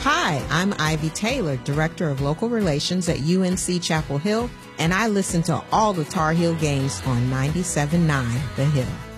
Hi, I'm Ivy Taylor, Director of Local Relations at UNC Chapel Hill, and I listen to all the Tar Heel games on 97.9 The Hill.